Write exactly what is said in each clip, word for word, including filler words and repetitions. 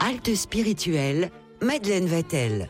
Halte spirituelle, Madeleine Vatel.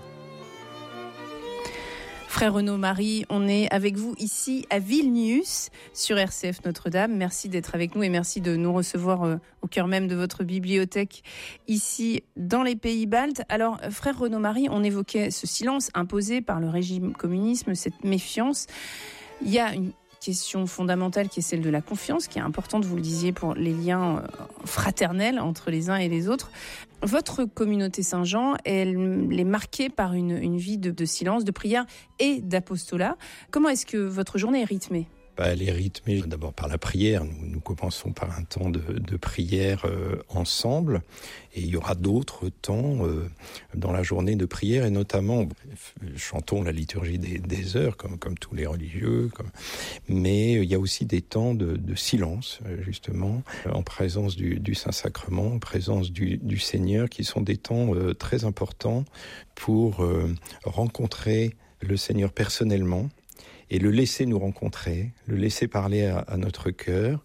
Frère Renaud Marie, on est avec vous ici à Vilnius, sur R C F Notre-Dame. Merci d'être avec nous et merci de nous recevoir euh, au cœur même de votre bibliothèque ici dans les pays baltes. Alors, Frère Renaud Marie, on évoquait ce silence imposé par le régime communisme, cette méfiance. Il y a une question fondamentale qui est celle de la confiance, qui est importante, vous le disiez, pour les liens fraternels entre les uns et les autres. Votre communauté Saint-Jean, elle est marquée par une, une vie de, de silence, de prière et d'apostolat. Comment est-ce que votre journée est rythmée ? Bah, elle est rythmée d'abord par la prière. Nous, nous commençons par un temps de, de prière euh, ensemble. Et il y aura d'autres temps euh, dans la journée de prière. Et notamment, chantons la liturgie des, des heures, comme, comme tous les religieux. Comme... Mais il y a aussi des temps de, de silence, justement, en présence du, du Saint-Sacrement, en présence du, du Seigneur, qui sont des temps euh, très importants pour euh, rencontrer le Seigneur personnellement, et le laisser nous rencontrer, le laisser parler à, à notre cœur,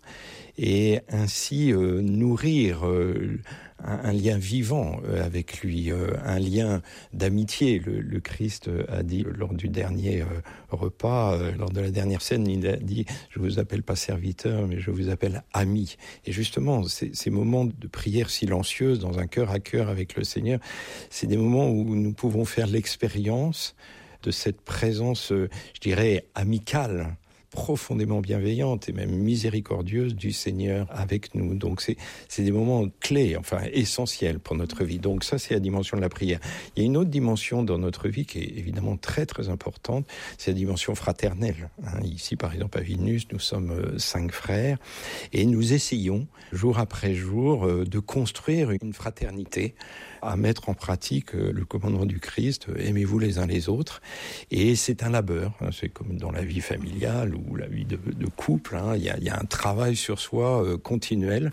et ainsi euh, nourrir euh, un, un lien vivant euh, avec lui, euh, un lien d'amitié. Le, le Christ a dit lors du dernier euh, repas, euh, lors de la dernière scène, il a dit « Je vous appelle pas serviteur, mais je vous appelle ami ». Et justement, ces, ces moments de prière silencieuse dans un cœur à cœur avec le Seigneur, c'est des moments où nous pouvons faire l'expérience de cette présence, je dirais, amicale, profondément bienveillante et même miséricordieuse du Seigneur avec nous. Donc c'est, c'est des moments clés, enfin essentiels pour notre vie. Donc ça, c'est la dimension de la prière. Il y a une autre dimension dans notre vie qui est évidemment très très importante, c'est la dimension fraternelle. Hein, ici, par exemple, à Vilnius, nous sommes euh, cinq frères et nous essayons, jour après jour, euh, de construire une fraternité, à mettre en pratique euh, le commandement du Christ, euh, aimez-vous les uns les autres. Et c'est un labeur, hein, c'est comme dans la vie familiale ou la vie de, de couple, hein, il y a, il y a un travail sur soi euh, continuel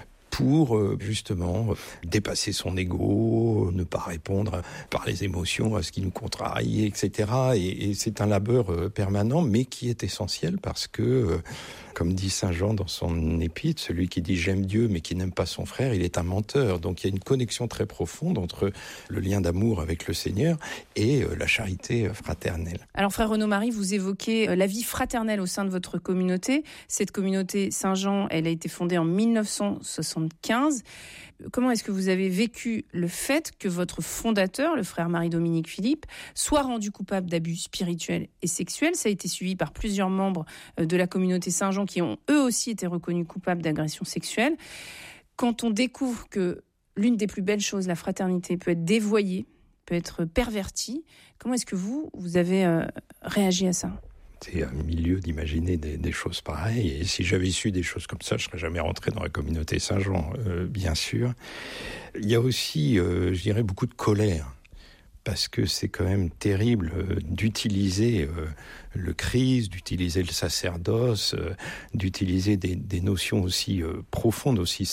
pour euh, justement euh, dépasser son ego, ne pas répondre par les émotions à ce qui nous contrarie, et cetera. Et, et c'est un labeur euh, permanent, mais qui est essentiel parce que, euh, comme dit Saint Jean dans son épître, celui qui dit « j'aime Dieu » mais qui n'aime pas son frère, il est un menteur. Donc il y a une connexion très profonde entre le lien d'amour avec le Seigneur et euh, la charité fraternelle. Alors Frère Renaud Marie, vous évoquez la vie fraternelle au sein de votre communauté. Cette communauté Saint-Jean, elle a été fondée en dix-neuf cent soixante-quinze. Comment est-ce que vous avez vécu le fait que votre fondateur, le frère Marie-Dominique Philippe, soit rendu coupable d'abus spirituels et sexuels? Ça a été suivi par plusieurs membres de la communauté Saint-Jean qui ont eux aussi été reconnus coupables d'agression sexuelle. Quand on découvre que l'une des plus belles choses, la fraternité, peut être dévoyée, peut être pervertie, comment est-ce que vous, vous avez euh, réagi à ça ? C'est un milieu d'imaginer des, des choses pareilles. Et si j'avais su des choses comme ça, je serais jamais rentré dans la communauté Saint-Jean, euh, bien sûr. Il y a aussi, euh, je dirais, beaucoup de colère. Parce que c'est quand même terrible euh, d'utiliser euh, le Christ, d'utiliser le sacerdoce, euh, d'utiliser des, des notions aussi euh, profondes, aussi